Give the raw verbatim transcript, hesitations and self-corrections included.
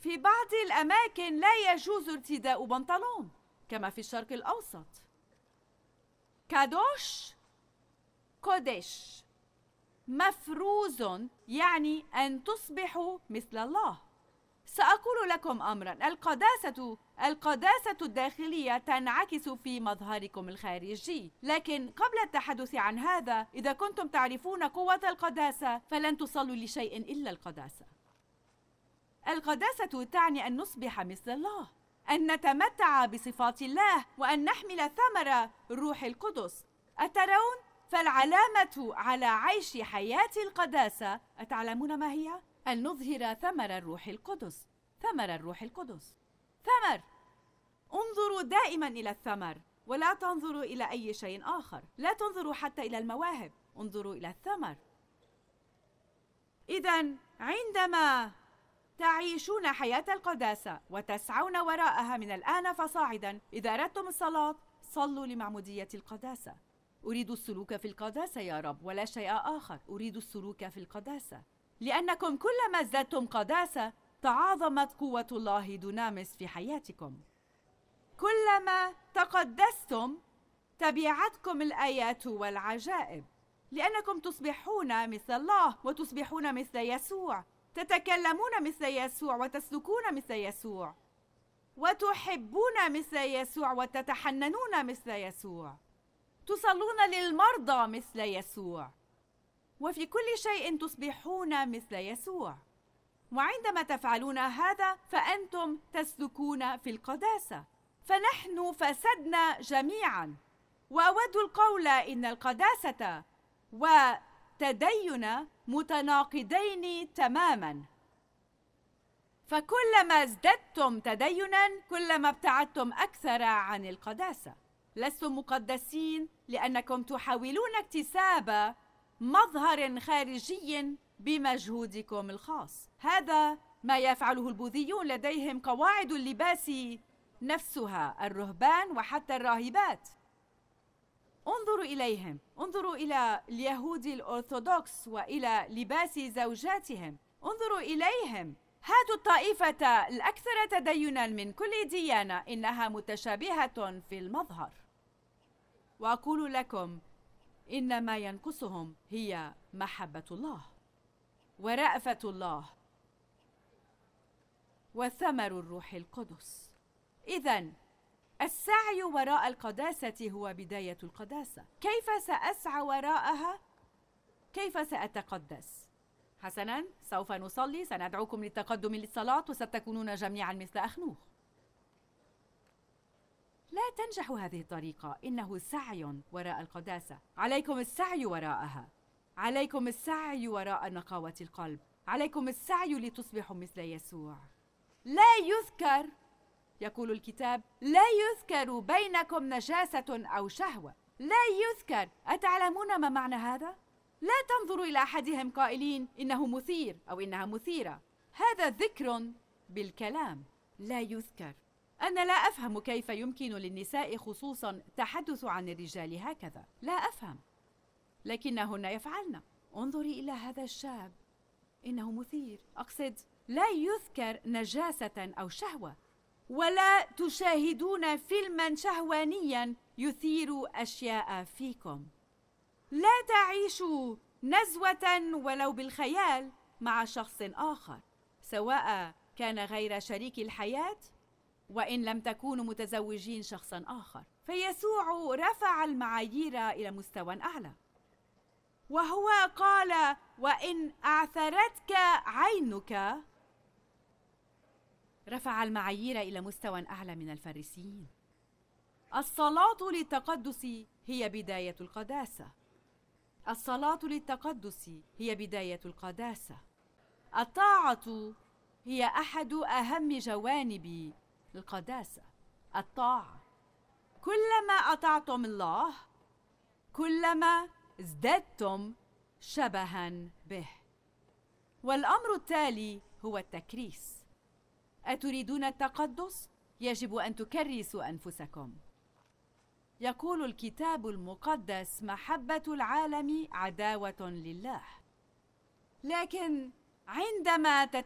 في بعض الأماكن لا يجوز ارتداء بنطلون كما في الشرق الأوسط. كادوش كودش، مفروز يعني أن تصبحوا مثل الله. سأقول لكم أمرا، القداسة القداسة الداخلية تنعكس في مظهركم الخارجي، لكن قبل التحدث عن هذا، إذا كنتم تعرفون قوة القداسة فلن تصلوا لشيء إلا القداسة. القداسة تعني أن نصبح مثل الله، أن نتمتع بصفات الله، وأن نحمل ثمر الروح القدس. أترون؟ فالعلامة على عيش حياة القداسة، أتعلمون ما هي؟ أن نظهر ثمر الروح القدس. ثمر الروح القدس، ثمر. انظروا دائما إلى الثمر ولا تنظروا إلى أي شيء آخر. لا تنظروا حتى إلى المواهب، انظروا إلى الثمر. إذن عندما تعيشون حياة القداسة وتسعون وراءها من الآن فصاعدا، إذا أردتم الصلاة صلوا لمعمودية القداسة. أريد السلوك في القداسة يا رب ولا شيء آخر، أريد السلوك في القداسة، لأنكم كلما ازددتم قداسة تعاظمت قوة الله دونامس في حياتكم. كلما تقدستم تبعتكم الآيات والعجائب، لأنكم تصبحون مثل الله وتصبحون مثل يسوع، تتكلمون مثل يسوع وتسلكون مثل يسوع، وتحبون مثل يسوع وتتحننون مثل يسوع، تصلون للمرضى مثل يسوع، وفي كل شيء تصبحون مثل يسوع. وعندما تفعلون هذا فأنتم تسلكون في القداسة. فنحن فسدنا جميعا، وأود القول إن القداسة وتدين متناقضين تماما. فكلما ازددتم تدينا كلما ابتعدتم أكثر عن القداسة. لستم مقدسين لأنكم تحاولون اكتساب مظهر خارجي بمجهودكم الخاص. هذا ما يفعله البوذيون، لديهم قواعد اللباس نفسها، الرهبان وحتى الراهبات. انظروا إليهم، انظروا إلى اليهود الأرثوذكس وإلى لباس زوجاتهم، انظروا إليهم. هاتوا الطائفة الأكثر تديناً من كل ديانة، إنها متشابهة في المظهر. وأقول لكم إن ما ينقصهم هي محبة الله ورأفة الله وثمر الروح القدس. إذن السعي وراء القداسة هو بداية القداسة. كيف سأسعى وراءها؟ كيف سأتقدس؟ حسناً، سوف نصلي، سندعوكم للتقدم للصلاة وستكونون جميعاً مثل أخنوخ. لا تنجح هذه الطريقة، إنه سعي وراء القداسة. عليكم السعي وراءها، عليكم السعي وراء نقاوة القلب، عليكم السعي لتصبحوا مثل يسوع. لا يذكر، يقول الكتاب، لا يذكر بينكم نجاسة أو شهوة. لا يذكر. أتعلمون ما معنى هذا؟ لا تنظروا إلى أحدهم قائلين إنه مثير أو إنها مثيرة. هذا ذكر بالكلام، لا يذكر. أنا لا أفهم كيف يمكن للنساء خصوصاً التحدث عن الرجال هكذا، لا أفهم، لكنهن يفعلن. انظري إلى هذا الشاب، إنه مثير. أقصد لا يذكر نجاسة أو شهوة، ولا تشاهدون فيلماً شهوانياً يثير أشياء فيكم. لا تعيشوا نزوة ولو بالخيال مع شخص آخر، سواء كان غير شريك الحياة وإن لم تكونوا متزوجين شخصاً آخر. فيسوع رفع المعايير إلى مستوى أعلى، وهو قال: وإن أعثرتك عينك. رفع المعايير إلى مستوى أعلى من الفريسيين. الصلاة للتقدس هي بداية القداسة. الصلاة للتقدس هي بداية القداسة. الطاعة هي أحد أهم جوانب القداسة. الطاعة، كلما أطعتم الله كلما ازددتم شبها به. والأمر التالي هو التكريس. أتريدون التقدس؟ يجب أن تكرسوا أنفسكم. يقول الكتاب المقدس: محبة العالم عداوة لله. لكن عندما